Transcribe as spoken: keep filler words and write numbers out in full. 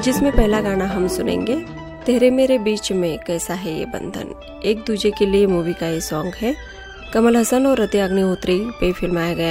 जिसमें पहला गाना हम सुनेंगे तेरे मेरे बीच में कैसा है ये बंधन। एक दूजे के लिए मूवी का ये सॉन्ग है। कमल हसन और रतिया अग्निहोत्री पे फिल्माया गया